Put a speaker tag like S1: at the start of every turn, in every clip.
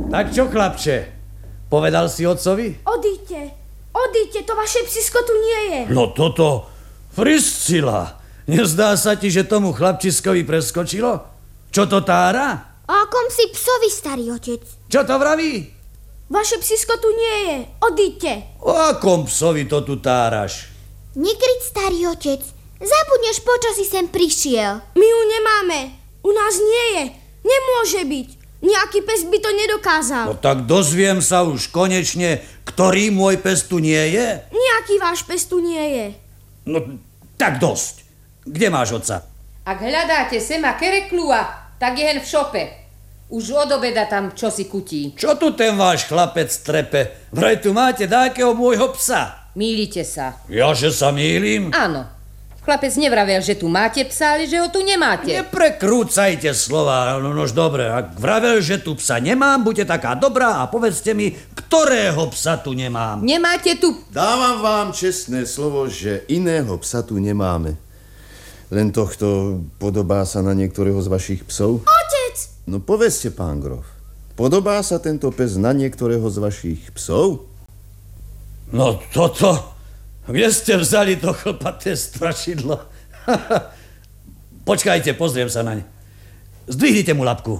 S1: Tak čo, chlapče? Povedal si otcovi?
S2: Odíďte, to vaše psisko tu nie je.
S1: No toto, Priscila, nezdá sa ti, že tomu chlapčiskovi preskočilo? Čo to tára?
S3: O akom si psovi, starý otec?
S1: Čo to vraví?
S2: Vaše psisko tu nie je, odíďte.
S1: O akom psovi to tu táraš?
S3: Nekryť, starý otec. Zabudneš, počo si sem prišiel.
S2: My ju nemáme, u nás nie je, nemôže byť. Nejaký pes by to nedokázal.
S1: No tak dozviem sa už konečne, ktorý môj pes tu nie je?
S2: Nejaký váš pes tu nie je.
S1: No tak dosť. Kde máš otca?
S4: Ak hľadáte sema Kereklua, tak je hen v šope. Už od obeda tam čosi kutí.
S1: Čo tu ten váš chlapec trepe? Vraj tu máte dákeho môjho psa.
S4: Mýlite sa.
S1: Ja, že sa mýlim?
S4: Áno. Chlapec nevravel, že tu máte psa, ale že ho tu nemáte.
S1: Neprekrúcajte slova. Nož dobre, ak vravel, že tu psa nemám, buďte taká dobrá a povedzte mi, ktorého psa tu nemám.
S4: Nemáte tu...
S5: Dávam vám čestné slovo, že iného psa tu nemáme. Len tohto podobá sa na niektorého z vašich psov?
S2: Otec!
S5: No povedzte, pán grof. Podobá sa tento pes na niektorého z vašich psov?
S1: No toto... Kde ste vzali to chlpaté strašidlo? Počkajte, pozriem sa naň. Zdvihnite mu labku.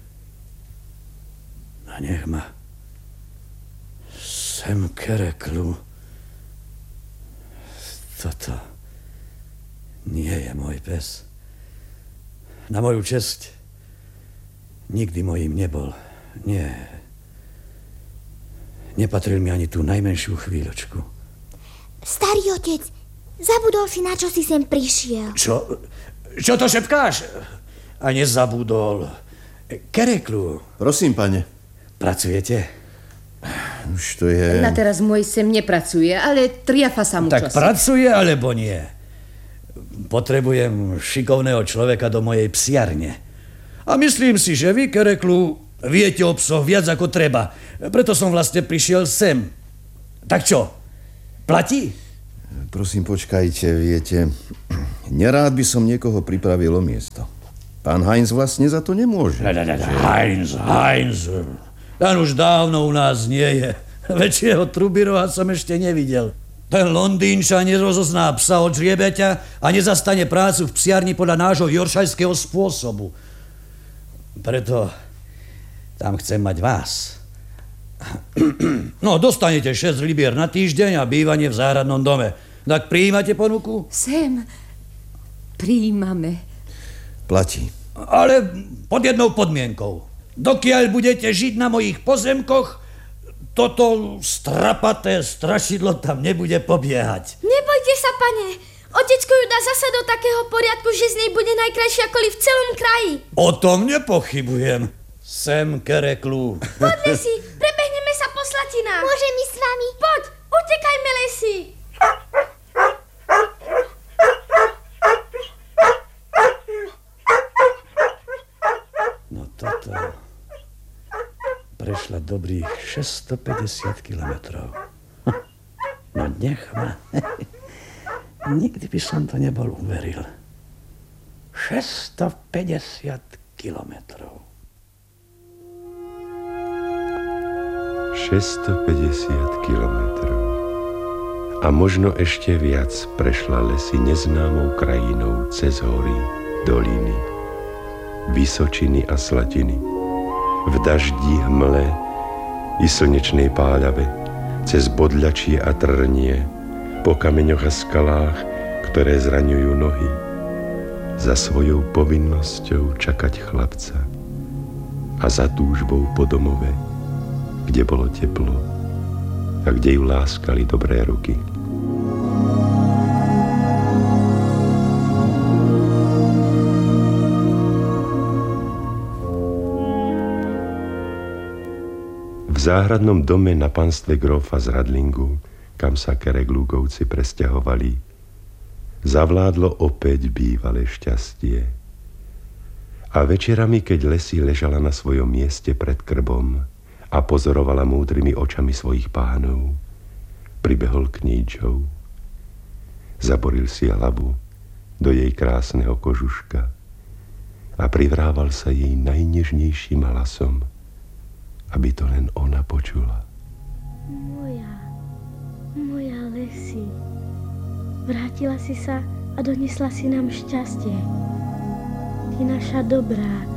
S1: A nech ma. Sem Kereklu. Toto nie je môj pes. Na moju česť nikdy mojím nebol. Nie. Nepatril mi ani tú najmenšiu chvíľočku.
S3: Starý otec, zabudol si, na čo si sem prišiel.
S1: Čo to šepkáš? A nezabudol. Kereklu.
S5: Prosím, pane.
S1: Pracujete?
S5: Už to je...
S4: Na teraz môj sem nepracuje, ale triafa sa mu
S1: Tak
S4: čosi.
S1: pracuje, alebo nie? Potrebujem šikovného človeka do mojej psiarne. A myslím si, že vy, Kereklu, viete o psoch viac ako treba. Preto som vlastne prišiel sem. Tak čo? Platí?
S5: Prosím, počkajte, viete, nerád by som niekoho pripravil o miesto. Pán Heinz vlastne za to nemôže.
S1: Heinz. Ten už dávno u nás nie je. Väčšieho trubiroha som ešte nevidel. Ten Londýnča nerozozná psa od žriebeťa a nezastane prácu v psiarni podľa nášho joršajského spôsobu. Preto tam chcem mať vás. No, dostanete 6 libier na týždeň a bývanie v záhradnom dome. Tak prijímate ponuku?
S4: Sem prijímame.
S5: Platí.
S1: Ale pod jednou podmienkou. Dokiaľ budete žiť na mojich pozemkoch, toto strapaté strašidlo tam nebude pobiehať.
S2: Nebojte sa, pane. Otecko ju dá zasa do takého poriadku, že z nej bude najkrajšia koli v celom kraji.
S1: O tom nepochybujem. Sem Kereklu.
S2: Poď, Lesi, prebehneme sa po slatinách.
S3: Môžem ísť s vami?
S2: Poď, utekajme, Lesi.
S1: No toto prešla dobrých 650 kilometrov. No nech ma. Nikdy by som to nebol uveril. 650 kilometrov.
S6: 650 kilometrov. A možno ešte viac prešla Lesy neznámou krajinou cez hory, doliny, vysočiny a slatiny. V daždi, hmle i slnečnej páľave, cez bodľačie a trnie, po kameňoch a skalách, ktoré zraňujú nohy. Za svojou povinnosťou čakať chlapca a za túžbou po domove, kde bolo teplo a kde ju láskali dobré ruky. V záhradnom dome na panstve grófa z Radlingu, kam sa Kereglúkovci presťahovali, zavládlo opäť bývalé šťastie. A večerami, keď Lesy ležala na svojom mieste pred krbom a pozorovala múdrymi očami svojich pánov, pribehol k nej Joe. Zaboril si hlavu do jej krásneho kožuška a privrával sa jej najnežnejším hlasom aby to len ona počula.
S7: Moja Lesi. Vrátila si sa a donesla si nám šťastie. Ty naša dobrá,